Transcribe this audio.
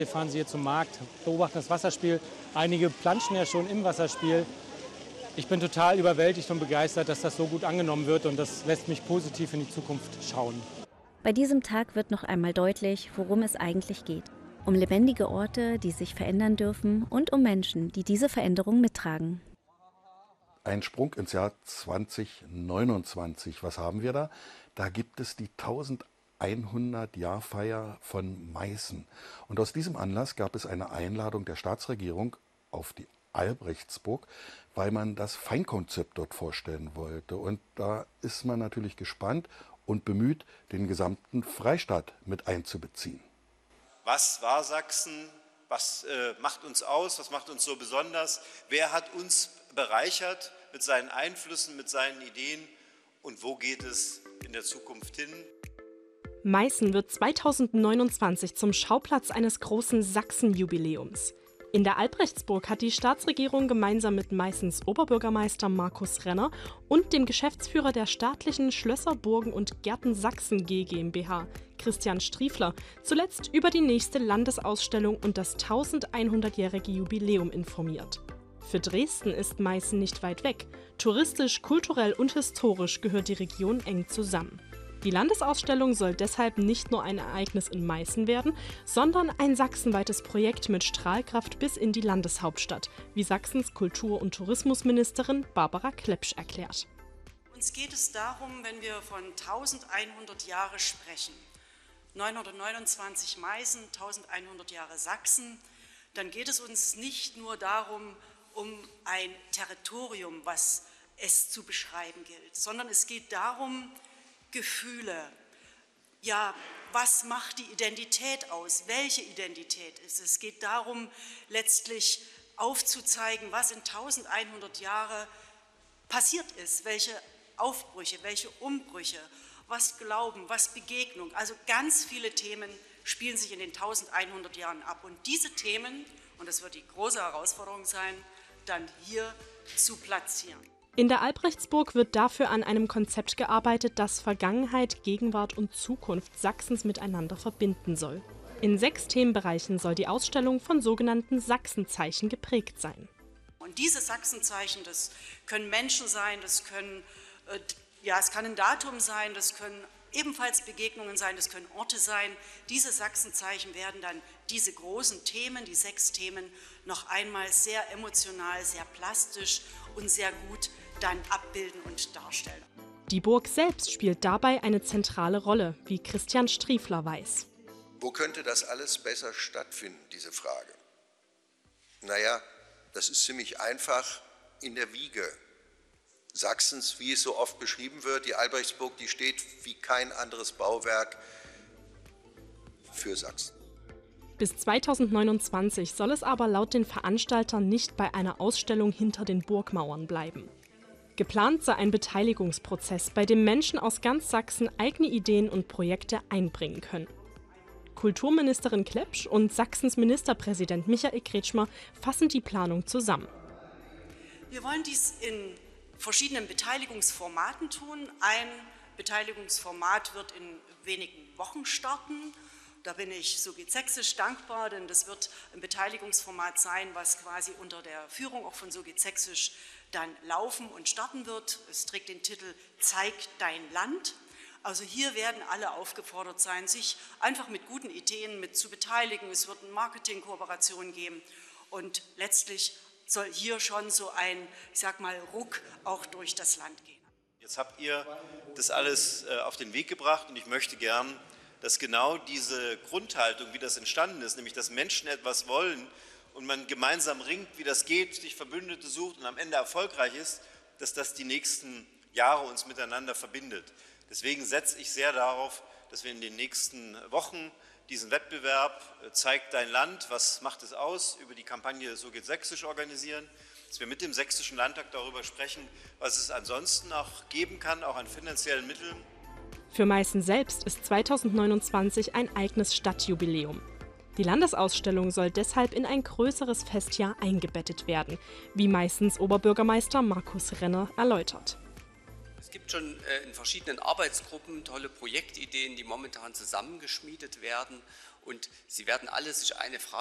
Wir fahren Sie hier zum Markt, beobachten das Wasserspiel. Einige planschen ja schon im Wasserspiel. Ich bin total überwältigt und begeistert, dass das so gut angenommen wird und das lässt mich positiv in die Zukunft schauen. Bei diesem Tag wird noch einmal deutlich, worum es eigentlich geht. Um lebendige Orte, die sich verändern dürfen und um Menschen, die diese Veränderung mittragen. Ein Sprung ins Jahr 2029. Was haben wir da? Da gibt es die 1100-Jahr-Feier von Meißen. Und aus diesem Anlass gab es eine Einladung der Staatsregierung auf die Albrechtsburg, weil man das Feinkonzept dort vorstellen wollte. Und da ist man natürlich gespannt und bemüht, den gesamten Freistaat mit einzubeziehen. Was war Sachsen? Was macht uns aus? Was macht uns so besonders? Wer hat uns bereichert mit seinen Einflüssen, mit seinen Ideen? Und wo geht es in der Zukunft hin? Meißen wird 2029 zum Schauplatz eines großen Sachsen-Jubiläums. In der Albrechtsburg hat die Staatsregierung gemeinsam mit Meißens Oberbürgermeister Markus Renner und dem Geschäftsführer der staatlichen Schlösser, Burgen und Gärten Sachsen GmbH, Christian Striefler, zuletzt über die nächste Landesausstellung und das 1100-jährige Jubiläum informiert. Für Dresden ist Meißen nicht weit weg. Touristisch, kulturell und historisch gehört die Region eng zusammen. Die Landesausstellung soll deshalb nicht nur ein Ereignis in Meißen werden, sondern ein sachsenweites Projekt mit Strahlkraft bis in die Landeshauptstadt, wie Sachsens Kultur- und Tourismusministerin Barbara Klepsch erklärt. Uns geht es darum, wenn wir von 1100 Jahre sprechen, 929 Meißen, 1100 Jahre Sachsen, dann geht es uns nicht nur darum, um ein Territorium, was es zu beschreiben gilt, sondern es geht darum, Gefühle, ja, was macht die Identität aus? Welche Identität ist es? Es geht darum, letztlich aufzuzeigen, was in 1100 Jahren passiert ist, welche Aufbrüche, welche Umbrüche, was Glauben, was Begegnung. Also ganz viele Themen spielen sich in den 1100 Jahren ab. Und diese Themen, und das wird die große Herausforderung sein, dann hier zu platzieren. In der Albrechtsburg wird dafür an einem Konzept gearbeitet, das Vergangenheit, Gegenwart und Zukunft Sachsens miteinander verbinden soll. In 6 Themenbereichen soll die Ausstellung von sogenannten Sachsenzeichen geprägt sein. Und diese Sachsenzeichen, das können Menschen sein, es kann ein Datum sein, das können ebenfalls Begegnungen sein, das können Orte sein. Diese Sachsenzeichen werden dann diese großen Themen, die 6 Themen, noch einmal sehr emotional, sehr plastisch und sehr gut dann abbilden und darstellen. Die Burg selbst spielt dabei eine zentrale Rolle, wie Christian Striefler weiß. Wo könnte das alles besser stattfinden, diese Frage? Naja, das ist ziemlich einfach in der Wiege Sachsens, wie es so oft beschrieben wird. Die Albrechtsburg, die steht wie kein anderes Bauwerk für Sachsen. Bis 2029 soll es aber laut den Veranstaltern nicht bei einer Ausstellung hinter den Burgmauern bleiben. Geplant sei ein Beteiligungsprozess, bei dem Menschen aus ganz Sachsen eigene Ideen und Projekte einbringen können. Kulturministerin Klepsch und Sachsens Ministerpräsident Michael Kretschmer fassen die Planung zusammen. Wir wollen dies in verschiedenen Beteiligungsformaten tun. Ein Beteiligungsformat wird in wenigen Wochen starten. Da bin ich so geht sächsisch dankbar, denn das wird ein Beteiligungsformat sein, was quasi unter der Führung auch von so geht sächsisch dann laufen und starten wird. Es trägt den Titel Zeig dein Land. Also hier werden alle aufgefordert sein, sich einfach mit guten Ideen mit zu beteiligen. Es wird eine Marketingkooperation geben und letztlich soll hier schon so ein, ich sag mal, Ruck auch durch das Land gehen. Jetzt habt ihr das alles auf den Weg gebracht und ich möchte gern, dass genau diese Grundhaltung, wie das entstanden ist, nämlich dass Menschen etwas wollen und man gemeinsam ringt, wie das geht, sich Verbündete sucht und am Ende erfolgreich ist, dass das die nächsten Jahre uns miteinander verbindet. Deswegen setze ich sehr darauf, dass wir in den nächsten Wochen diesen Wettbewerb Zeig dein Land, was macht es aus, über die Kampagne So geht Sächsisch organisieren, dass wir mit dem Sächsischen Landtag darüber sprechen, was es ansonsten auch geben kann, auch an finanziellen Mitteln. Für Meißen selbst ist 2029 ein eigenes Stadtjubiläum. Die Landesausstellung soll deshalb in ein größeres Festjahr eingebettet werden, wie Meißens Oberbürgermeister Markus Renner erläutert. Es gibt schon in verschiedenen Arbeitsgruppen tolle Projektideen, die momentan zusammengeschmiedet werden. Und Sie werden alle sich eine Frage